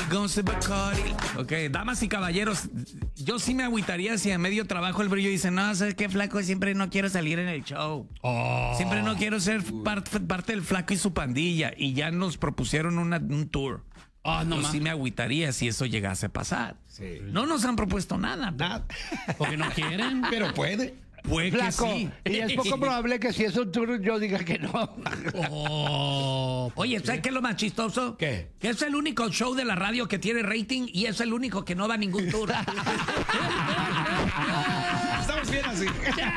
goes the Bacardi. Ok, damas y caballeros, yo sí me agüitaría si a medio trabajo el brillo dice, no, ¿sabes qué, flaco? Siempre no quiero salir en el show. Siempre no quiero ser parte del flaco y su pandilla. Y ya nos propusieron un tour. Yo sí me agüitaría si eso llegase a pasar. Sí. No nos han propuesto nada. Porque no quieren. Pero puede. Puede Flaco, que sí. y es poco probable que si es un tour yo diga que no. Oye, ¿sabes qué es lo más chistoso? ¿Qué? Que es el único show de la radio que tiene rating y es el único que no va a ningún tour. Estamos bien así.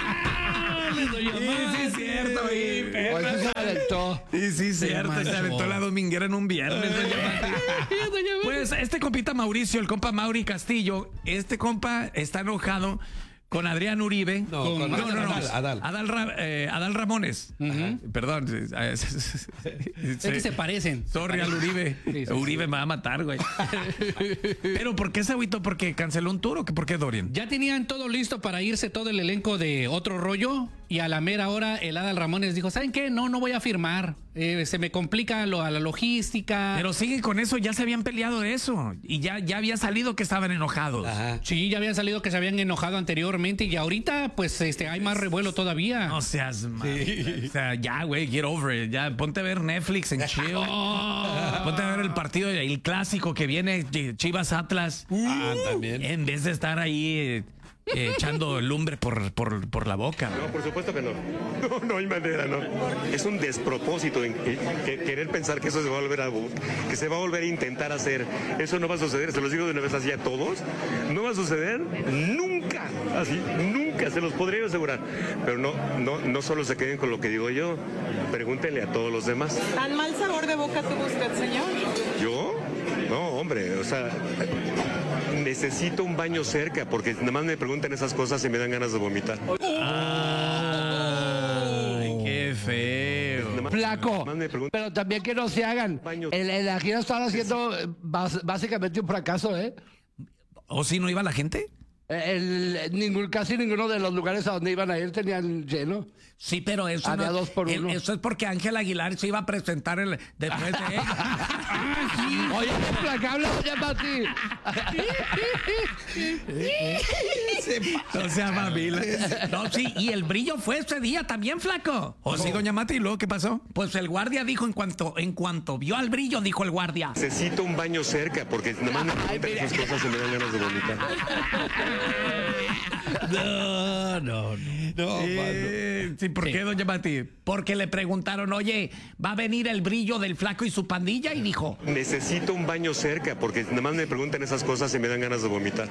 Sí, es cierto. Pues eso se aventó. Sí, es cierto. Se aventó la dominguera en un viernes. Pues este compita Mauricio, el compa Mauri Castillo, este compa está enojado con Adrián Uribe. Adal Ramones. Perdón. Es que se parecen. Sorry al Uribe. Sí. Uribe me va a matar, güey. Pero ¿por qué se agüitó? ¿Porque canceló un tour o por qué, Dorian? Ya tenían todo listo para irse todo el elenco de Otro Rollo y a la mera hora el Adal Ramones dijo, ¿saben qué? No voy a firmar. Se me complica a la logística. Pero sigue con eso, ya se habían peleado de eso. Y ya había salido que estaban enojados. Ajá. Sí, ya habían salido que se habían enojado anteriormente y ahorita pues hay más revuelo todavía. No seas mal. O sea, ya, güey, get over it. Ya, ponte a ver Netflix en chill. Ponte a ver el partido, el clásico que viene, Chivas Atlas. También. En vez de estar ahí echando lumbre por la boca. No, por supuesto que no. No hay manera, no. Es un despropósito en querer pensar que eso se va a volver que se va a volver a intentar hacer. Eso no va a suceder, se los digo de una vez así a todos. No va a suceder nunca. Así, nunca, se los podría asegurar. Pero no solo se queden con lo que digo yo. Pregúntenle a todos los demás. ¿Tan mal sabor de boca tuvo usted, señor? ¿Yo? No, hombre, o sea, necesito un baño cerca porque nada más me preguntan esas cosas y me dan ganas de vomitar. Ay, qué feo. Flaco, Más me preguntan- pero también que no se hagan. La gira estaba haciendo básicamente un fracaso, ¿eh? ¿O si no iba la gente? Casi ninguno de los lugares a donde iban a ir tenían lleno. Sí, pero eso Había 2 por 1. Eso es porque Ángel Aguilar se iba a presentar después de ella. Oye, qué implacable doña Mati. No sea mamila. No, sí, y el brillo fue ese día también, flaco. ¿O sí, doña Mati? ¿Y luego qué pasó? Pues el guardia dijo, en cuanto vio al brillo, dijo el guardia. Necesito un baño cerca porque nada más me preguntan esas cosas y me dan ganas de vomitar. No, Sí, ¿por qué, doña Mati? Porque le preguntaron, oye, ¿va a venir el brillo del flaco y su pandilla? Y dijo, Necesito un baño cerca porque nada más me preguntan esas cosas y me dan ganas de vomitar.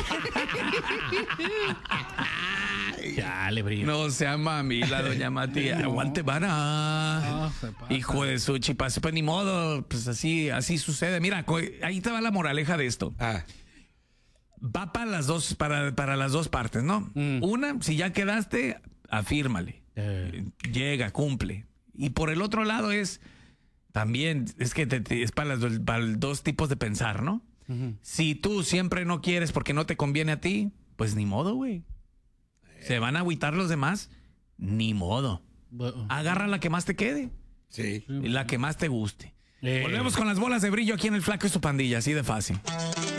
Ya le brillo. no sea mamila, doña Mati, aguante vara. Hijo de su chipas, pues ni modo, pues así sucede. Mira, ahí te va la moraleja de esto. Va para las dos, para las dos partes, ¿no? Una, si ya quedaste, afírmale. Llega, cumple. Y por el otro lado también, es que es para los dos tipos de pensar, ¿no? Si tú siempre no quieres porque no te conviene a ti, pues ni modo, güey. Se van a agüitar los demás, ni modo. Agarra la que más te quede. Sí. Y la que más te guste. Volvemos con las bolas de brillo aquí en el Flaco y su pandilla, así de fácil.